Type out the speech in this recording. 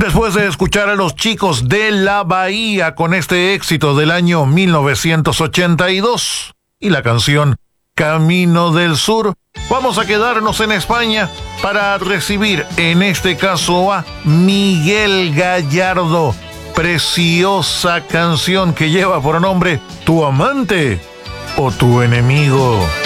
Después de escuchar a los Chicos de la Bahía con este éxito del año 1982 y la canción Camino del Sur, vamos a quedarnos en España para recibir en este caso a Miguel Gallardo. Preciosa canción que lleva por nombre Tu amante o tu enemigo.